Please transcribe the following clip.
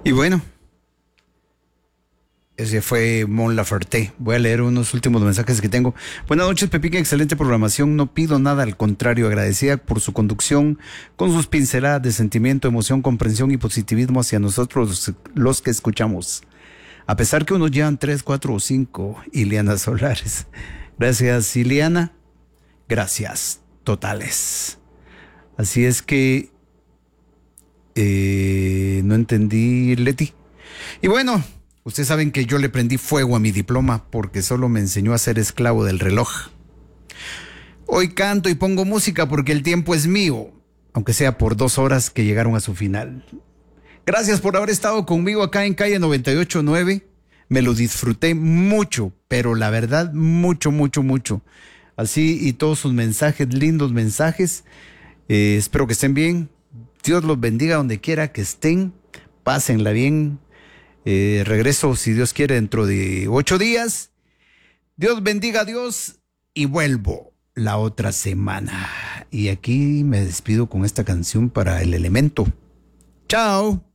Y bueno, ese fue Mon Laferte. Voy a leer unos últimos mensajes que tengo. Buenas noches, Pepica, excelente programación. No pido nada, al contrario, agradecida por su conducción, con sus pinceladas de sentimiento, emoción, comprensión y positivismo hacia nosotros, los que escuchamos. A pesar que unos llevan 3, 4 o 5, Ileana Solares. Gracias, Ileana. Gracias, totales. Así es que no entendí, Leti. Y bueno, ustedes saben que yo le prendí fuego a mi diploma porque solo me enseñó a ser esclavo del reloj. Hoy canto y pongo música porque el tiempo es mío, aunque sea por 2 horas que llegaron a su final. Gracias por haber estado conmigo acá en Calle 98.9. Me lo disfruté mucho, pero la verdad, mucho, mucho, mucho. Así, y todos sus mensajes, lindos mensajes. Espero que estén bien. Dios los bendiga donde quiera que estén. Pásenla bien. Regreso, si Dios quiere, dentro de 8 días. Dios bendiga a Dios y vuelvo la otra semana. Y aquí me despido con esta canción para el elemento. Chao.